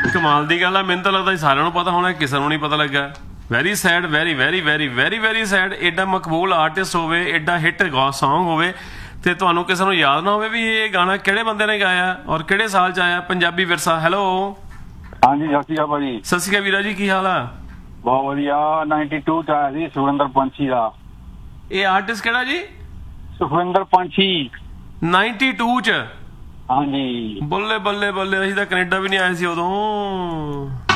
ਕਮਾਲ ਦੀ ਗੱਲ ਆ। ਮੈਨੂੰ ਤਾਂ ਲੱਗਦਾ ਸਾਰਿਆਂ ਨੂੰ ਪਤਾ ਹੋਣਾ, ਕਿਸੇ ਨੂੰ ਨਹੀਂ ਪਤਾ ਲੱਗਾ। Very sad, very very very very very sad. ਐਡਾ ਮਕਬੂਲ ਆਰਟਿਸਟ ਹੋਵੇ, ਐਡਾ ਹਿੱਟ ਸੌਂਗ ਹੋਵੇ ਤੇ ਤੁਹਾਨੂੰ ਕਿਸੇ ਨੂੰ ਯਾਦ ਨਾ ਹੋਵੇ ਵੀ ਇਹ ਗਾਣਾ ਕਿਹੜੇ ਬੰਦੇ ਨੇ ਗਾਇਆ ਔਰ ਕਿਹੜੇ ਸਾਲ 'ਚ ਆਇਆ। ਪੰਜਾਬੀ ਵਿਰਸਾ। ਹੈਲੋ, ਹਾਂਜੀ ਸਤਿ ਸ਼੍ਰੀ ਅਕਾਲ ਭਾਜੀ। ਸਤਿ ਸ਼੍ਰੀ ਅਕਾਲ ਵੀਰਾ ਜੀ, ਕੀ ਹਾਲ ਆ? ਬਹੁਤ ਵਧੀਆ। 92 ਚ ਆਇਆ ਸੀ ਸੁਖਵਿੰਦਰ ਪੰਛੀ ਦਾ। ਇਹ ਆਰਟਿਸਟ ਕਿਹੜਾ ਜੀ? ਸੁਖਵਿੰਦਰ ਪੰਛੀ। 92 ਚ? ਹਾਂਜੀ। ਬੱਲੇ ਬੱਲੇ ਬੱਲੇ, ਅਸੀਂ ਤਾਂ ਕੈਨੇਡਾ ਵੀ ਨਹੀਂ ਆਏ ਸੀ ਉਦੋਂ।